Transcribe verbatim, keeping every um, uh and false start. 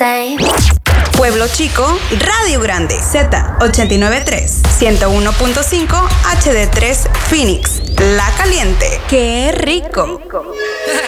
babe. Pueblo Chico, Radio Grande, Z ochenta y nueve punto tres, ciento uno punto cinco, H D tres Phoenix, La Caliente. ¡Qué rico!